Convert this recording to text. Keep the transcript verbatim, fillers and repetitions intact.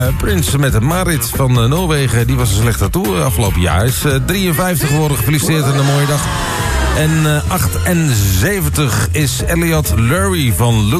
Prins met de Marit van uh, Noorwegen, die was er slecht aan toe uh, afgelopen jaar. Hij is uh, drieënvijftig geworden, gefeliciteerd en een mooie dag. En uh, achtenzeventig is Elliot Lurie van Luke.